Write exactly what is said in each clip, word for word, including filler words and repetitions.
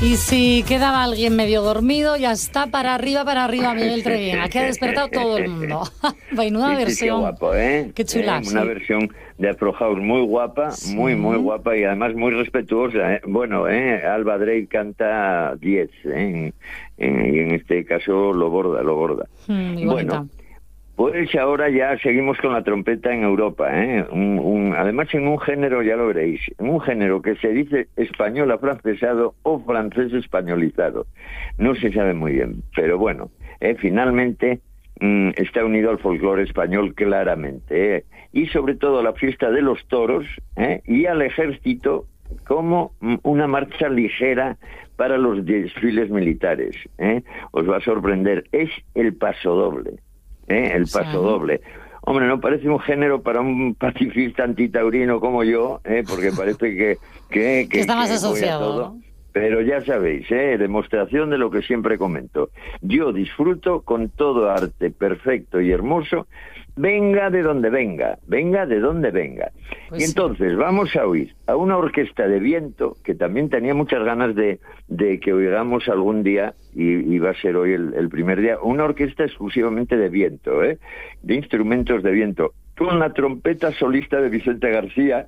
Y si quedaba alguien medio dormido, ya está para arriba, para arriba, Miguel Treviño. Aquí ha despertado todo el mundo. Vainuda sí, versión. Sí, qué guapo, ¿eh? Qué chula, eh, sí. Una versión de Afro House muy guapa, sí. muy, muy guapa y además muy respetuosa. ¿eh? Bueno, ¿eh? Alba Drake canta diez, ¿eh? y en este caso lo borda, lo borda. Mm, muy bueno, bonita. Pues ahora ya seguimos con la trompeta en Europa, ¿eh? Un, un, además en un género, ya lo veréis, en un género que se dice español afrancesado o francés españolizado. No se sabe muy bien, pero bueno, ¿eh? finalmente mmm, está unido al folclore español claramente, ¿eh? Y sobre todo a la fiesta de los toros, ¿eh? y al ejército como una marcha ligera para los desfiles militares, ¿eh? Os va a sorprender, es el pasodoble. ¿Eh? El paso sí. doble. Hombre, no parece un género para un pacifista antitaurino como yo, ¿eh? porque parece que... que, que, que está más que asociado, todo, ¿no? Pero ya sabéis, ¿eh? demostración de lo que siempre comento. Yo disfruto con todo arte perfecto y hermoso, venga de donde venga, venga de donde venga. Pues y entonces sí. vamos a oír a una orquesta de viento, que también tenía muchas ganas de, de que oigamos algún día, y, y va a ser hoy el, el primer día, una orquesta exclusivamente de viento, ¿eh? de instrumentos de viento, con la trompeta solista de Vicente García,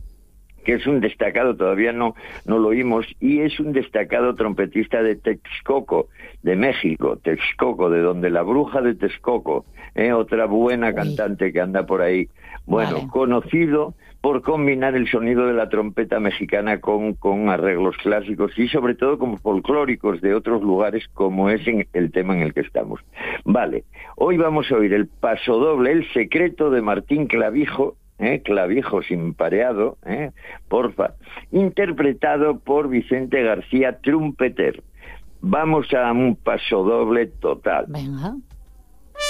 que es un destacado, todavía no, no lo oímos, y es un destacado trompetista de Texcoco, de México, Texcoco, de donde la bruja de Texcoco, ¿eh? otra buena Uy. cantante que anda por ahí. Bueno, vale. conocido por combinar el sonido de la trompeta mexicana con, con arreglos clásicos y sobre todo como folclóricos de otros lugares, como es en el tema en el que estamos. Vale, hoy vamos a oír el pasodoble, El secreto de Martín Clavijo, Eh, clavijo sin pareado, eh, porfa, interpretado por Vicente García Trumpeter. Vamos a un pasodoble total. Venga.